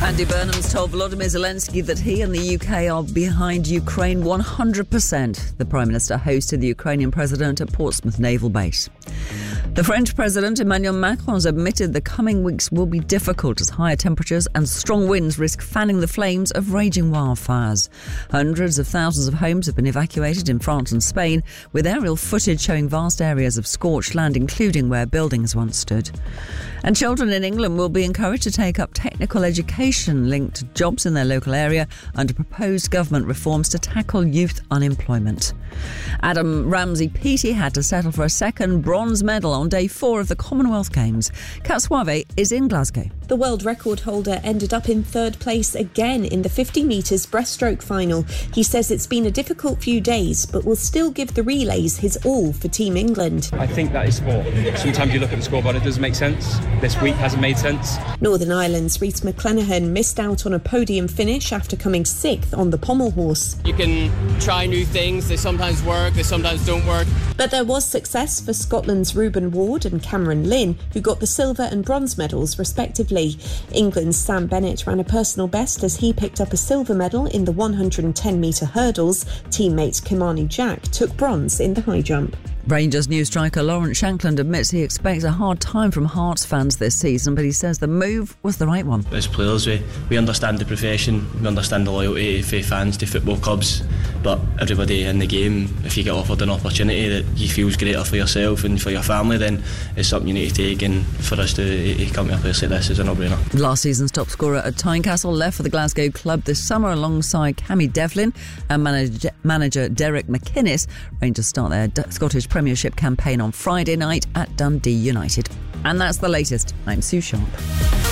Andy Burnham's told Volodymyr Zelensky that he and the UK are behind Ukraine 100%. The Prime Minister hosted the Ukrainian President at Portsmouth Naval Base. The French President Emmanuel Macron has admitted the coming weeks will be difficult as higher temperatures and strong winds risk fanning the flames of raging wildfires. Hundreds of thousands of homes have been evacuated in France and Spain, with aerial footage showing vast areas of scorched land, including where buildings once stood. And children in England will be encouraged to take up technical education linked to jobs in their local area under proposed government reforms to tackle youth unemployment. Adam Ramsey-Peaty had to settle for a second bronze medal on day 4 of the Commonwealth Games. Kat Suave is in Glasgow. The world record holder ended up in third place again in the 50 metres breaststroke final. He says it's been a difficult few days, but will still give the relays his all for Team England. I think that is sport. Sometimes you look at the scoreboard, it doesn't make sense. This week hasn't made sense. Northern Ireland's Rhys McClenaghan missed out on a podium finish after coming 6th on the pommel horse. You can try new things, they sometimes work, they sometimes don't work. But there was success for Scotland's Reuben Ward and Cameron Lynn, who got the silver and bronze medals respectively. England's Sam Bennett ran a personal best as he picked up a silver medal in the 110-metre hurdles. Teammate Kimani Jack took bronze in the high jump. Rangers new striker Lawrence Shankland admits he expects a hard time from Hearts fans this season, but he says the move was the right one. As players, we understand the profession, we understand the loyalty for fans to football clubs, but everybody in the game, if you get offered an opportunity that you feel is greater for yourself and for your family, then it's something you need to take, and for us to come to a place like this is a no-brainer. Last season's top scorer at Tynecastle left for the Glasgow club this summer alongside Cammy Devlin and manager Derek McInnes. Rangers start their Scottish Premiership campaign on Friday night at Dundee United. And that's the latest. I'm Sue Sharp.